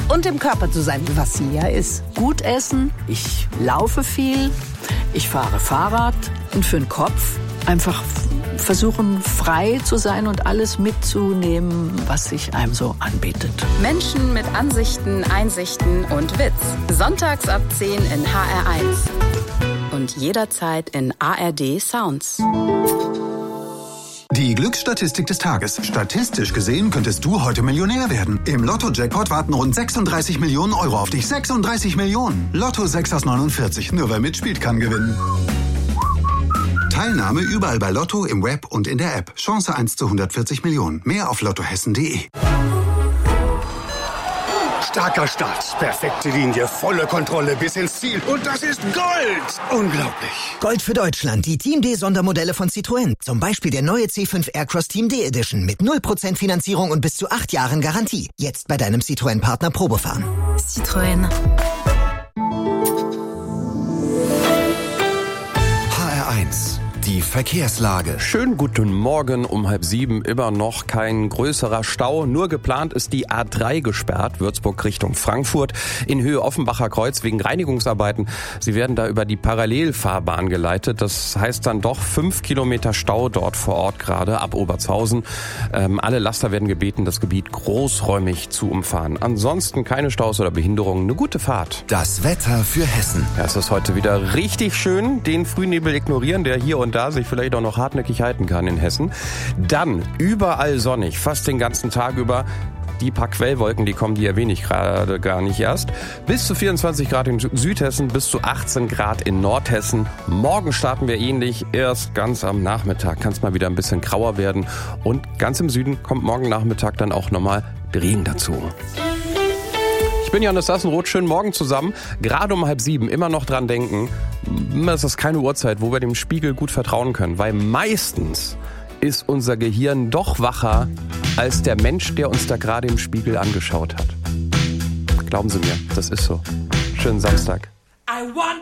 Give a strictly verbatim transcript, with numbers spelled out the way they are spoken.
und im Körper zu sein, was sie ja ist. Gut essen, ich laufe viel, ich fahre Fahrrad und für den Kopf einfach versuchen, frei zu sein und alles mitzunehmen, was sich einem so anbietet. Menschen mit Ansichten, Einsichten und Witz. Sonntags ab zehn in H R eins. Und jederzeit in A R D Sounds. Die Glücksstatistik des Tages. Statistisch gesehen könntest du heute Millionär werden. Im Lotto-Jackpot warten rund sechsunddreißig Millionen Euro auf dich. sechsunddreißig Millionen. Lotto sechs aus neunundvierzig. Nur wer mitspielt, kann gewinnen. Teilnahme überall bei Lotto, im Web und in der App. Chance eins zu hundertvierzig Millionen. Mehr auf lottohessen punkt de. Starker Start, perfekte Linie, volle Kontrolle bis ins Ziel. Und das ist Gold! Unglaublich. Gold für Deutschland, die Team D Sondermodelle von Citroën. Zum Beispiel der neue C fünf Aircross Team D Edition mit null Prozent Finanzierung und bis zu acht Jahren Garantie. Jetzt bei deinem Citroën-Partner Probefahren. Citroën. H R eins. Die Verkehrslage. Schönen guten Morgen, um halb sieben, immer noch kein größerer Stau. Nur geplant ist die A drei gesperrt, Würzburg Richtung Frankfurt, in Höhe Offenbacher Kreuz wegen Reinigungsarbeiten. Sie werden da über die Parallelfahrbahn geleitet. Das heißt dann doch fünf Kilometer Stau dort vor Ort gerade, ab Obertshausen. Ähm, alle Laster werden gebeten, das Gebiet großräumig zu umfahren. Ansonsten keine Staus oder Behinderungen, eine gute Fahrt. Das Wetter für Hessen. Ja, es ist heute wieder richtig schön. Den Frühnebel ignorieren, der hier und da sich vielleicht auch noch hartnäckig halten kann in Hessen. Dann überall sonnig, fast den ganzen Tag über. Die paar Quellwolken, die kommen, die erwähne ich gerade gar nicht erst. Bis zu vierundzwanzig Grad in Südhessen, bis zu achtzehn Grad in Nordhessen. Morgen starten wir ähnlich, erst ganz am Nachmittag kann es mal wieder ein bisschen grauer werden. Und ganz im Süden kommt morgen Nachmittag dann auch nochmal Regen dazu. Ich bin Johannes Sassenroth, schönen Morgen zusammen. Gerade um halb sieben immer noch dran denken, es ist keine Uhrzeit, wo wir dem Spiegel gut vertrauen können, weil meistens ist unser Gehirn doch wacher als der Mensch, der uns da gerade im Spiegel angeschaut hat. Glauben Sie mir, das ist so. Schönen Samstag.